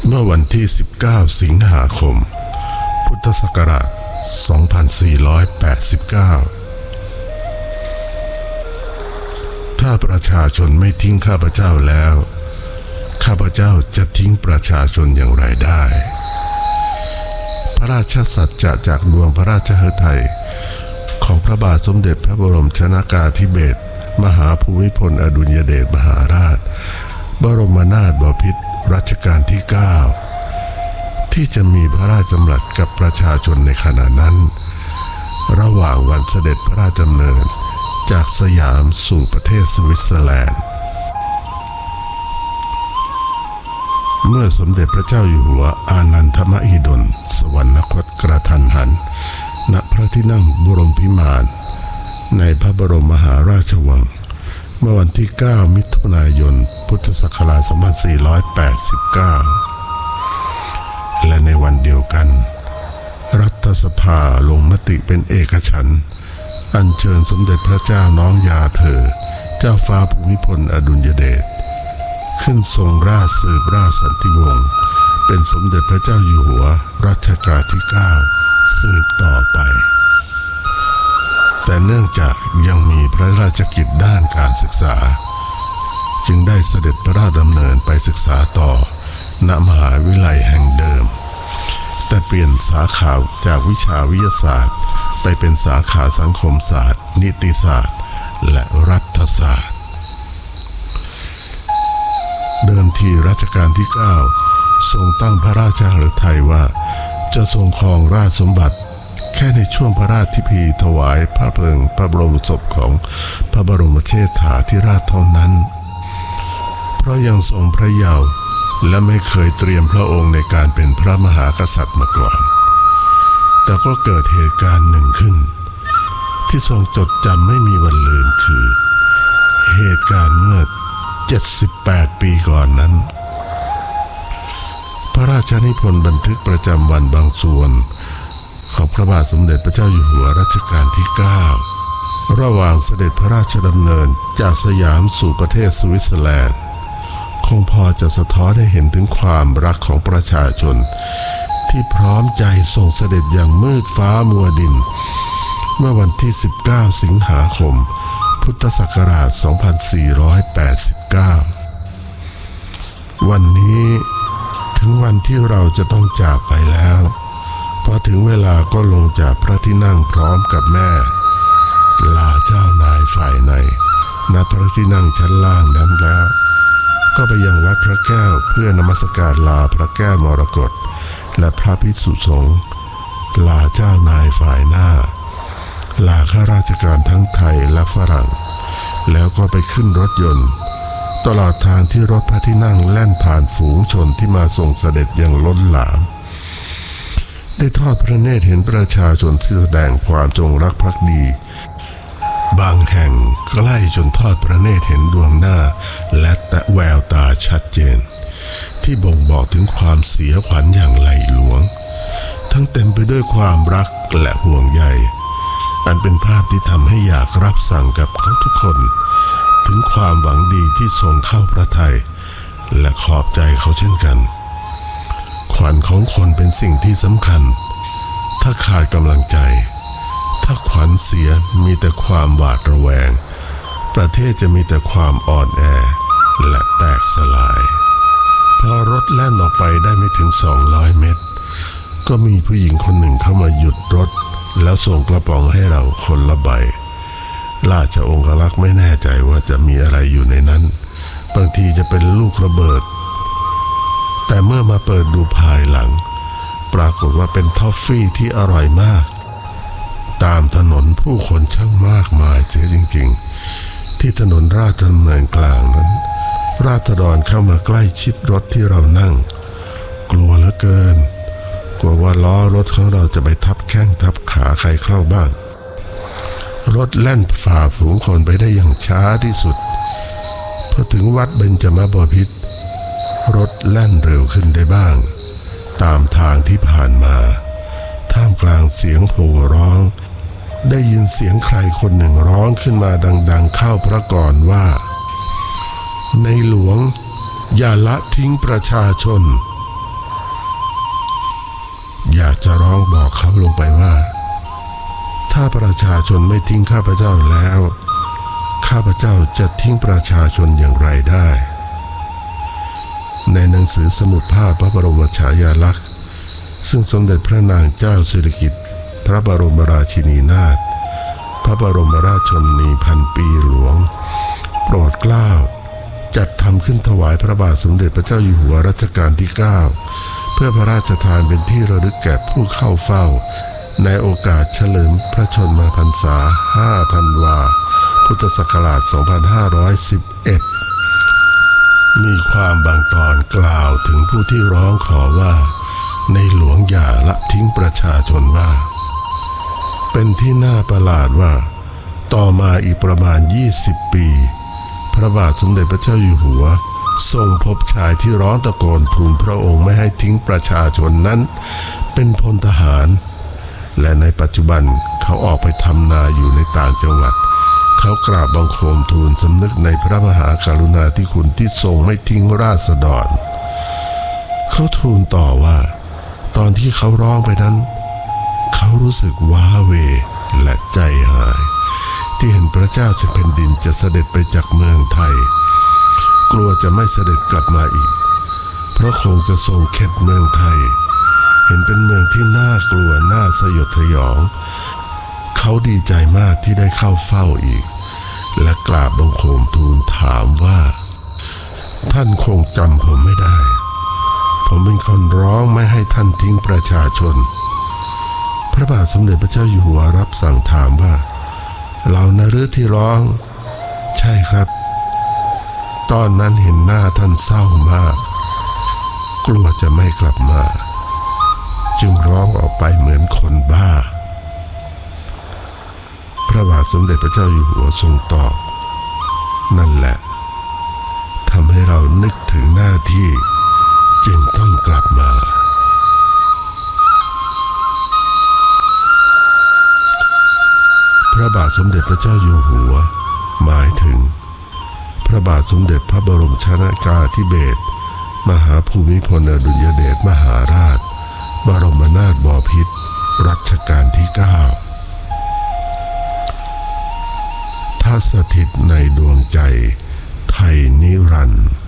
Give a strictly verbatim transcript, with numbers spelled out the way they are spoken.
เมื่อวันที่สิบเก้าสิงหาคมพุทธศักราชสองพันสี่ร้อยแปดสิบเก้าถ้าประชาชนไม่ทิ้งข้าพเจ้าแล้วข้าพเจ้าจะทิ้งประชาชนอย่างไรได้พระราชสัจจะจากดวงพระราชฤทัยของพระบาทสมเด็จพระบรมชนกาธิเบศรมหาภูมิพลอดุลยเดชมหาราชบรมนาถบพิตรรัชกาลที่เก้าที่จะมีพระราชดำรัสกับประชาชนในขณะนั้นระหว่างวันเสด็จพระราชดำเนินจากสยามสู่ประเทศสวิตเซอร์แลนด์เมื่อสมเด็จพระเจ้าอยู่หัวอานันทมหิดลสวรรคตกระทันหันณพระที่นั่งบรมพิมานในพระบรมมหาราชวังเมื่อวันที่เก้ามิถุนายนพุทธศักราชสองพันสี่ร้อยแปดสิบเก้าและในวันเดียวกันรัฐสภาลงมติเป็นเอกฉันท์อัญเชิญสมเด็จพระเจ้าน้องยาเธอเจ้าฟ้าภูมิพลอดุลยเดชขึ้นทรงราชสืบราชสันติวงศ์เป็นสมเด็จพระเจ้าอยู่หัวรัชกาลที่เก้าสืบต่อไปแต่เนื่องจากยังมีพระราชกิจด้านการศึกษาจึงได้เสด็จพระราชดำเนินไปศึกษาต่อณมหาวิทยาลัยแห่งเดิมแต่เปลี่ยนสาขาจากวิชาวิทยาศาสตร์ไปเป็นสาขาสังคมศาสตร์นิติศาสตร์และรัฐศาสตร์เดิมทีรัชกาลที่เก้าทรงตั้งพระราชฤทัยว่าจะทรงครองราชสมบัติแค่ในช่วงพระราชพิธีถวายพระเพลิงพระบรมศพของพระบรมเชษฐาธิราชเท่านั้นเพราะยังทรงพระเยาว์และไม่เคยเตรียมพระองค์ในการเป็นพระมหากษัตริย์มาก่อนแต่ก็เกิดเหตุการณ์หนึ่งขึ้นที่ทรงจดจำไม่มีวันลืมคือเหตุการณ์เมื่อเจ็ดสิบแปดปีก่อนนั้นพระราชนิพนธ์บันทึกประจำวันบางส่วนของพระบาทสมเด็จพระเจ้าอยู่หัวรัชกาลที่เก้าระหว่างเสด็จพระราชดำเนินจากสยามสู่ประเทศสวิตเซอร์แลนด์คงพอจะสะท้อนให้เห็นถึงความรักของประชาชนที่พร้อมใจส่งเสด็จอย่างมืดฟ้ามัวดินเมื่อวันที่สิบเก้าสิงหาคมพุทธศักราชสองพันสี่ร้อยแปดสิบเก้าวันนี้ถึงวันที่เราจะต้องจากไปแล้วพอถึงเวลาก็ลงจากพระที่นั่งพร้อมกับแม่ลาเจ้านายฝ่ายในณพระที่นั่งชั้นล่างนั้นแล้วก็ไปยังวัดพระแก้วเพื่อนมัสการลาพระแก้วมรกตและพระภิกษุสงฆ์ลาเจ้านายฝ่ายหน้าลาข้าราชการทั้งไทยและฝรั่งแล้วก็ไปขึ้นรถยนต์ตลอดทางที่รถพระที่นั่งแล่นผ่านฝูงชนที่มาส่งเสด็จอย่างล้นหลามได้ทอดพระเนตรเห็นประชาชนที่แสดงความจงรักภักดีบางแห่งใกล้จนทอดพระเนตรเห็นดวงหน้าและแต่แววตาชัดเจนที่บ่งบอกถึงความเสียขวัญอย่างไหลหลวงทั้งเต็มไปด้วยความรักและห่วงใยอันเป็นภาพที่ทำให้อยากรับสั่งกับเขาทุกคนถึงความหวังดีที่ทรงเข้าพระทัยและขอบใจเขาเช่นกันขวัญของคนเป็นสิ่งที่สำคัญถ้าขาดกำลังใจถ้าขวัญเสียมีแต่ความหวาดระแวงประเทศจะมีแต่ความอ่อนแอและแตกสลายพอรถแล่นออกไปได้ไม่ถึงสองร้อยเมตรก็มีผู้หญิงคนหนึ่งเข้ามาหยุดรถแล้วส่งกระป๋องให้เราคนละใบราชองครักษ์ไม่แน่ใจว่าจะมีอะไรอยู่ในนั้นบางทีจะเป็นลูกระเบิดแต่เมื่อมาเปิดดูภายหลังปรากฏว่าเป็นทอฟฟี่ที่อร่อยมากตามถนนผู้คนช่างมากมายเสียจริงๆที่ถนนราชดำเนินกลางนั้นราษฎรเข้ามาใกล้ชิดรถที่เรานั่งกลัวเหลือเกินกลัวว่าล้อรถของเราจะไปทับแข้งทับขาใครเข้าบ้างรถแล่นฝ่าฝูงคนไปได้อย่างช้าที่สุดพอถึงวัดเบญจมบพิตรรถแล่นเร็วขึ้นได้บ้างตามทางที่ผ่านมาท่ามกลางเสียงโห่ร้องได้ยินเสียงใครคนหนึ่งร้องขึ้นมาดังๆเข้าพระกลว่าในหลวงอย่าละทิ้งประชาชนอยากจะร้องบอกเขาลงไปว่าถ้าประชาชนไม่ทิ้งข้าพเจ้าแล้วข้าพเจ้าจะทิ้งประชาชนอย่างไรได้ในหนังสือสมุดภาพพระบรมฉายาลักษณ์ซึ่งสมเด็จพระนางเจ้าสิริกิติ์พระบรมราชินีนาถพระบรมราชชนนีพันปีหลวงโปรดเกล้าจัดทำขึ้นถวายพระบาทสมเด็จพระเจ้าอยู่หัวรัชกาลที่เก้าเพื่อพระราชทานเป็นที่ระลึกแก่ผู้เข้าเฝ้าในโอกาสเฉลิมพระชนมพรรษาห้าธันวาพุทธศักราชสองพันห้าร้อยสิบเอ็ดมีความบางตอนกล่าวถึงผู้ที่ร้องขอว่าในหลวงอย่าละทิ้งประชาชนว่าเป็นที่น่าประหลาดว่าต่อมาอีกประมาณยี่สิบปีพระบาทสมเด็จพระเจ้าอยู่หัวทรงพบชายที่ร้องตะโกนทูลพระองค์ไม่ให้ทิ้งประชาชนนั้นเป็นพลทหารและในปัจจุบันเขาออกไปทำนาอยู่ในต่างจังหวัดเขากราบบังคมทูลสำนึกในพระมหากรุณาธิคุณที่ทรงไม่ทิ้งราษฎรเขาทูลต่อว่าตอนที่เขาร้องไปนั้นเขารู้สึกว้าเหวและใจหายที่เห็นพระเจ้าแผ่นดินจะเสด็จไปจากเมืองไทยกลัวจะไม่เสด็จกลับมาอีกเพราะคงจะทรงเข็ดเมืองไทยเห็นเป็นเมืองที่น่ากลัวน่าสยดสยองเขาดีใจมากที่ได้เข้าเฝ้าอีกและกราบบังคมทูลถามว่าท่านคงจำผมไม่ได้ผมเป็นคนร้องไม่ให้ท่านทิ้งประชาชนพระบาทสมเด็จพระเจ้าอยู่หัวรับสั่งถามว่าเรานะหรือที่ร้องใช่ครับตอนนั้นเห็นหน้าท่านเศร้ามากกลัวจะไม่กลับมาจึงร้องออกไปเหมือนคนบ้าพระบาทสมเด็จพระเจ้าอยู่หัวทรงตอบนั่นแหละทำให้เรานึกถึงหน้าที่จึงต้องกลับมาพระบาทสมเด็จพระเจ้าอยู่หัวหมายถึงพระบาทสมเด็จพระบรมชนกาธิเบศรมหาภูมิพลอดุลยเดชมหาราชบรมนาถบพิตรรัชกาลที่เก้าถ้าสถิตในดวงใจไทยนิรันดร์